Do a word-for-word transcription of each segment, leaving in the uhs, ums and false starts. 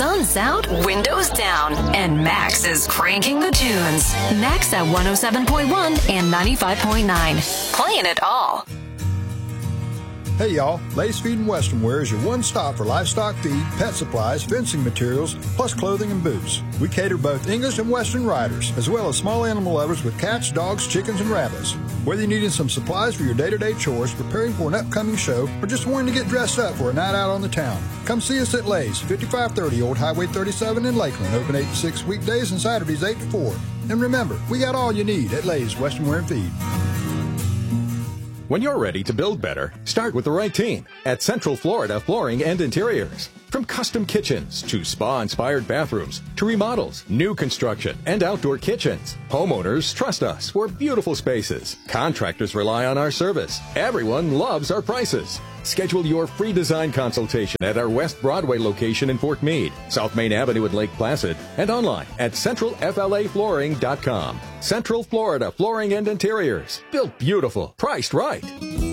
Sun's out, windows down, and Max is cranking the tunes. Max at one oh seven point one and ninety-five point nine. Playing it all. Hey y'all, Lay's Feed and Western Wear is your one stop for livestock feed, pet supplies, fencing materials, plus clothing and boots. We cater both English and Western riders, as well as small animal lovers with cats, dogs, chickens, and rabbits. Whether you needed some supplies for your day-to-day chores, preparing for an upcoming show, or just wanting to get dressed up for a night out on the town, come see us at Lay's, fifty-five thirty Old Highway thirty-seven in Lakeland, open eight to six weekdays and Saturdays eight to four. And remember, we got all you need at Lay's Western Wear and Feed. When you're ready to build better, start with the right team at Central Florida Flooring and Interiors. From custom kitchens to spa-inspired bathrooms to remodels, new construction, and outdoor kitchens, homeowners trust us for beautiful spaces. Contractors rely on our service. Everyone loves our prices. Schedule your free design consultation at our West Broadway location in Fort Meade, South Main Avenue in Lake Placid, and online at central f l a flooring dot com. Central Florida Flooring and Interiors. Built beautiful, priced right.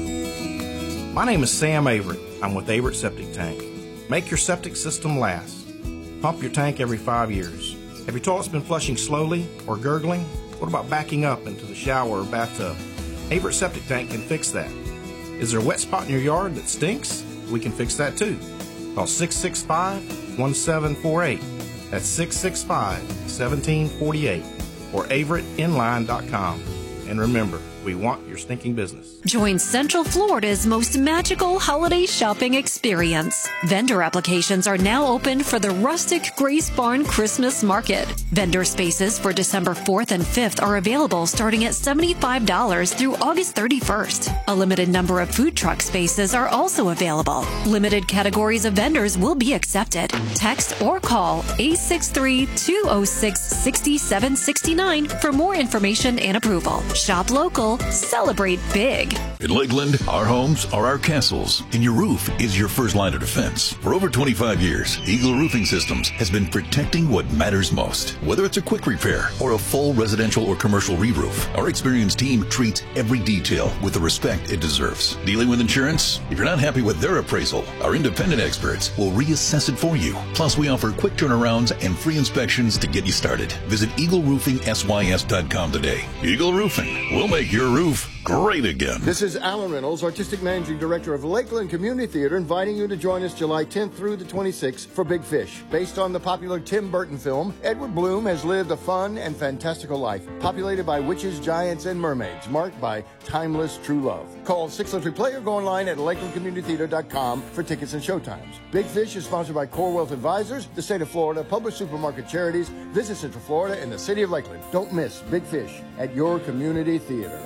My name is Sam Averett. I'm with Averett Septic Tank. Make your septic system last. Pump your tank every five years. Have your toilets been flushing slowly or gurgling? What about backing up into the shower or bathtub? Averett Septic Tank can fix that. Is there a wet spot in your yard that stinks? We can fix that too. Call six six five, one seven four eight. That's six six five, one seven four eight or averett inline dot com. And remember, we want your stinking business. Join Central Florida's most magical holiday shopping experience. Vendor applications are now open for the Rustic Grace Barn Christmas Market. Vendor spaces for December fourth and fifth are available starting at seventy-five dollars through August thirty-first. A limited number of food truck spaces are also available. Limited categories of vendors will be accepted. Text or call eight six three, two oh six, six seven six nine for more information and approval. Shop local. Celebrate big. In Lakeland, our homes are our castles, and your roof is your first line of defense. For over twenty-five years, Eagle Roofing Systems has been protecting what matters most. Whether it's a quick repair or a full residential or commercial re-roof, our experienced team treats every detail with the respect it deserves. Dealing with insurance? If you're not happy with their appraisal, our independent experts will reassess it for you. Plus, we offer quick turnarounds and free inspections to get you started. Visit eagle roofing s y s dot com today. Eagle Roofing, we'll make your roof great again. This is Alan Reynolds, Artistic Managing Director of Lakeland Community Theater, inviting you to join us July tenth through the twenty-sixth for Big Fish. Based on the popular Tim Burton film, Edward Bloom has lived a fun and fantastical life, populated by witches, giants, and mermaids, marked by timeless true love. Call six oh three play or go online at lakeland community theater dot com for tickets and showtimes. Big Fish is sponsored by Core Wealth Advisors, the state of Florida, Public Supermarket Charities, Visit Central Florida, and the city of Lakeland. Don't miss Big Fish at your community theater.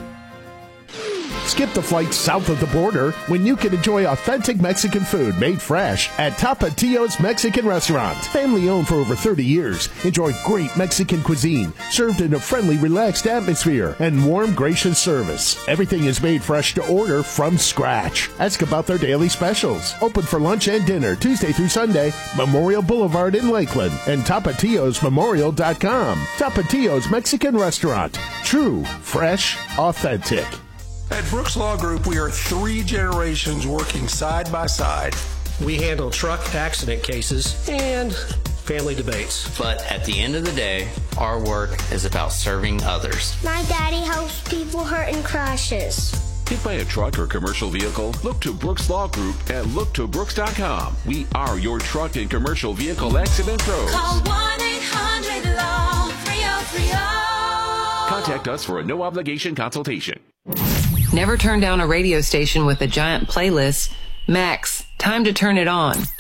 Skip the flight south of the border when you can enjoy authentic Mexican food made fresh at Tapatio's Mexican Restaurant. Family owned for over thirty years. Enjoy great Mexican cuisine served in a friendly, relaxed atmosphere and warm, gracious service. Everything is made fresh to order from scratch. Ask about their daily specials. Open for lunch and dinner Tuesday through Sunday, Memorial Boulevard in Lakeland, and tapatios memorial dot com. Tapatio's Mexican Restaurant. True, fresh, authentic. At Brooks Law Group, we are three generations working side by side. We handle truck accident cases and family debates. But at the end of the day, our work is about serving others. My daddy helps people hurt in crashes. Hit by a truck or commercial vehicle? Look to Brooks Law Group at look to brooks dot com. We are your truck and commercial vehicle accident pros. Call one eight hundred law three oh three oh. Contact us for a no-obligation consultation. Never turn down a radio station with a giant playlist. Max, time to turn it on.